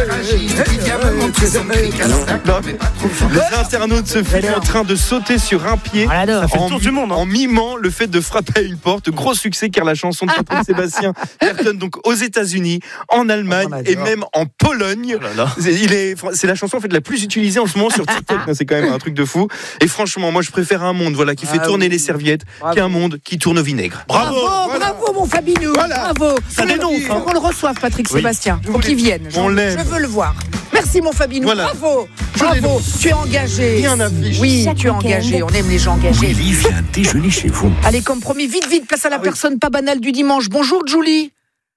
Les internautes se filment en train de sauter sur un pied en mimant le fait de frapper à une porte. Gros succès car la chanson de Patrick Sébastien cartonne donc aux États-Unis, en Allemagne et même en Pologne. C'est la chanson en fait la plus utilisée en ce moment sur TikTok. C'est quand même un truc de fou. Et franchement, moi je préfère un monde qui fait tourner les serviettes qu'un monde qui tourne au vinaigre. Bravo mon Fabinho. Bravo. Ça dénonce. Faut qu'on le reçoive, Patrick Sébastien. Faut qu'il vienne. Je veux le voir. Merci mon Fabinho. Bravo. Tu es engagé. Bien affiché. Oui, tu es engagé. On aime les gens engagés. Julie vient déjeuner chez vous. Allez, comme promis, vite, place à la personne pas banale du dimanche. Bonjour Julie.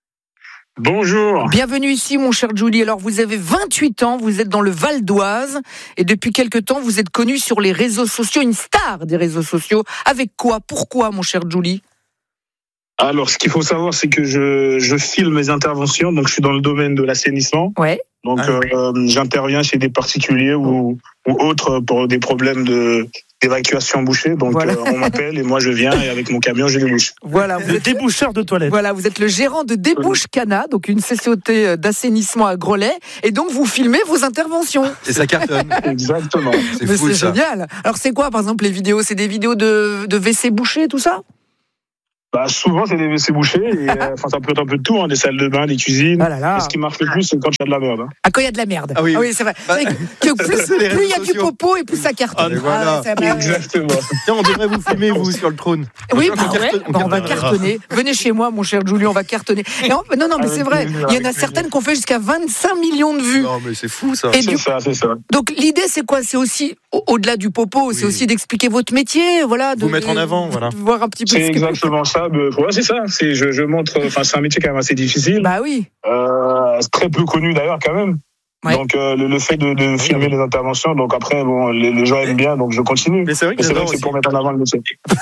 Bonjour. Bienvenue ici, mon cher Julie. Alors, vous avez 28 ans, vous êtes dans le Val d'Oise et depuis quelque temps, vous êtes connu sur les réseaux sociaux, une star des réseaux sociaux. Avec quoi ? Pourquoi, mon cher Julie ? Alors, ce qu'il faut savoir, c'est que je filme mes interventions. Donc, je suis dans le domaine de l'assainissement. Ouais. Donc, j'interviens chez des particuliers ou autres pour des problèmes d'évacuation bouchée. Donc, on m'appelle et moi, je viens et avec mon camion, je débouche. Voilà. Le déboucheur de toilettes. Voilà, vous êtes le gérant de Débouche Cana, donc une société d'assainissement à Grelais. Et donc, vous filmez vos interventions. Et ça cartonne. Exactement. C'est génial. Alors, c'est quoi, par exemple, les vidéos ? C'est des vidéos de WC bouchés, tout ça ? Souvent, c'est des WC bouchés. Ça peut être un peu de tout, des salles de bain, des cuisines. Ah ce qui marche le plus, c'est quand il y a de la merde. Ah, quand il y a de la merde. Ah oui, c'est vrai. C'est vrai que plus il y a du popo et plus ça cartonne. Exactement. Tiens, on devrait vous filmer, vous, sur le trône. Oui, on va cartonner. Venez chez moi, mon cher Julie, on va cartonner. Non, mais c'est vrai. Il y en a certaines qui ont fait jusqu'à 25 millions de vues. Non, mais c'est fou, ça. C'est ça. Donc, l'idée, c'est quoi ? C'est aussi, au-delà du popo, c'est aussi d'expliquer votre métier, de vous mettre en avant, voir un petit peu. C'est exactement ça. C'est ça. Je montre. C'est un métier quand même assez difficile. Bah oui. C'est très peu connu d'ailleurs quand même. Ouais. Donc le fait de filmer les interventions, donc après les gens aiment bien, donc je continue. Mais c'est vrai que c'est pour mettre en avant le métier.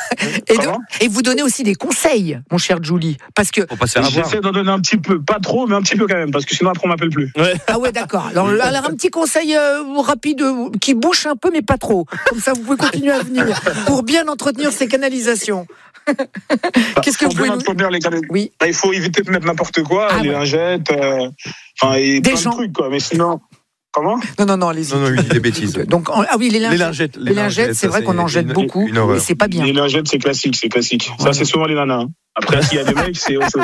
Et vous donnez aussi des conseils, mon cher Julie, parce que j'essaie d'en donner un petit peu, pas trop, mais un petit peu quand même, parce que sinon après on m'appelle plus. Ouais. Ah ouais, d'accord. Alors un petit conseil rapide qui bouche un peu, mais pas trop. Comme ça, vous pouvez continuer à venir pour bien entretenir ces canalisations. Qu'est-ce que vous pouvez entretenir les canalisations. Oui. Il faut éviter de mettre n'importe quoi, les lingettes, et plein de trucs, quoi. Mais sinon. Comment ? Non, allez-y. Non, il dit des bêtises. Donc, les lingettes. Les lingettes, c'est vrai qu'on en jette beaucoup, mais c'est pas bien. Les lingettes, c'est classique. Ça, c'est souvent les nanas. Après, s'il y a des mecs, c'est autre chose.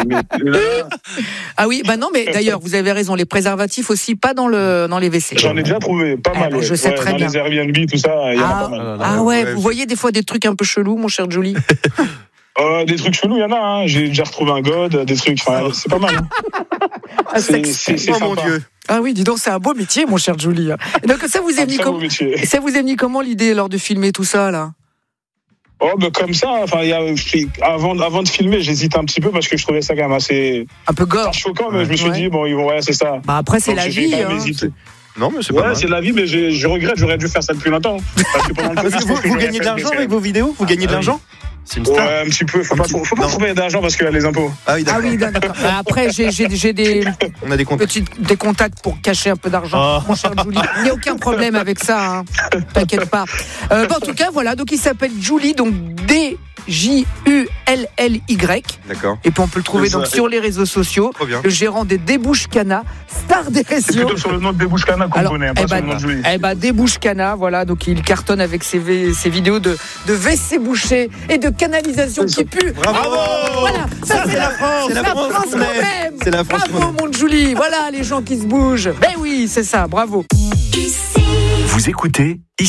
Ah oui, non, mais d'ailleurs, vous avez raison. Les préservatifs aussi, pas dans les WC. J'en ai déjà trouvé, pas mal. Je sais très bien. Dans les Airbnb, tout ça, il y en a pas mal. Ah ouais, vous voyez des fois des trucs un peu chelous, mon cher Julie ? Des trucs chelous, il y en a. J'ai déjà retrouvé un god, des trucs. C'est pas mal. C'est sympa. Mon Dieu. Ah oui, dis donc, c'est un beau métier, mon cher Julie. Et donc, ça vous est venu comment l'idée lors de filmer tout ça, là ? Comme ça, avant de filmer, j'hésitais un petit peu parce que je trouvais ça quand même assez. Un peu gore. Choquant, mais je me suis dit, c'est ça. Après, c'est la vie. Non, mais c'est pas mal. C'est la vie, mais je regrette, j'aurais dû faire ça depuis longtemps. Parce que vous gagnez de l'argent avec vos vidéos ? Vous gagnez de l'argent ? C'est une star. Ouais, un petit peu. Faut pas trouver d'argent parce qu'il y a les impôts. Ah oui, d'accord. Après, j'ai des contacts pour cacher un peu d'argent. Mon cher Julie, il n'y a aucun problème avec ça. Hein. T'inquiète pas. En tout cas, voilà. Donc, il s'appelle Julie, donc DJULLY. D'accord. Et puis on peut le trouver donc sur les réseaux sociaux. Le gérant des Débouche Cana, star des réseaux. C'est plutôt sur le nom de Débouche Cana qu'on connaît, pas sur le nom de Julie. Débouche Cana, voilà, donc il cartonne avec ses vidéos de WC bouchés et de canalisation qui pue. Bravo. Voilà, ça c'est la France. C'est la France même. C'est la France. Bravo mon Julie. Voilà les gens qui se bougent. Ben oui, c'est ça. Bravo. Vous écoutez Ici